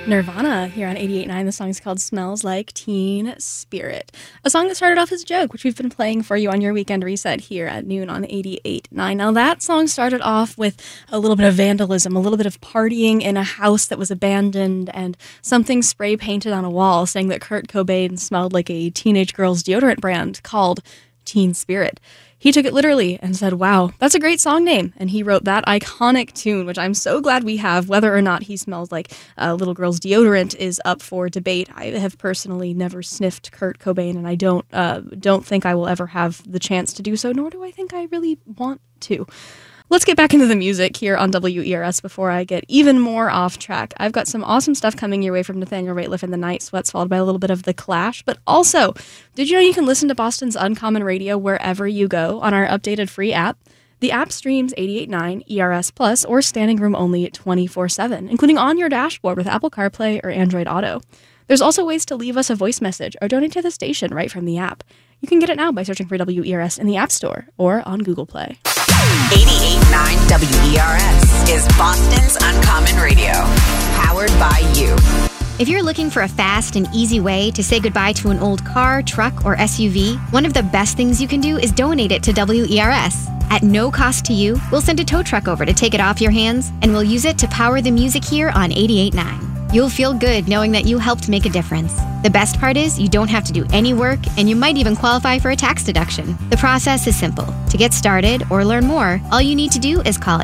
Nirvana here on 88.9. The song is called Smells Like Teen Spirit. A song that started off as a joke, which we've been playing for you on your weekend reset here at noon on 88.9. Now that song started off with a little bit of vandalism, a little bit of partying in a house that was abandoned, and something spray painted on a wall saying that Kurt Cobain smelled like a teenage girl's deodorant brand called Teen Spirit. He took it literally and said, wow, that's a great song name. And he wrote that iconic tune, which I'm so glad we have. Whether or not he smells like a little girl's deodorant is up for debate. I have personally never sniffed Kurt Cobain, and I don't think I will ever have the chance to do so, nor do I think I really want to. Let's get back into the music here on WERS before I get even more off track. I've got some awesome stuff coming your way from Nathaniel Rateliff and the Night Sweats, followed by a little bit of The Clash. But also, did you know you can listen to Boston's Uncommon Radio wherever you go on our updated free app? The app streams 88.9 ERS Plus or Standing Room Only 24/7, including on your dashboard with Apple CarPlay or Android Auto. There's also ways to leave us a voice message or donate to the station right from the app. You can get it now by searching for WERS in the App Store or on Google Play. 88.9 WERS is Boston's Uncommon Radio, powered by you. If you're looking for a fast and easy way to say goodbye to an old car, truck, or SUV, one of the best things you can do is donate it to WERS. At no cost to you, we'll send a tow truck over to take it off your hands, and we'll use it to power the music here on 88.9. You'll feel good knowing that you helped make a difference. The best part is you don't have to do any work, and you might even qualify for a tax deduction. The process is simple. To get started or learn more, all you need to do is call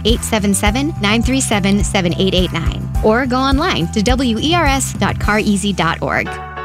877-937-7889 or go online to wers.careasy.org.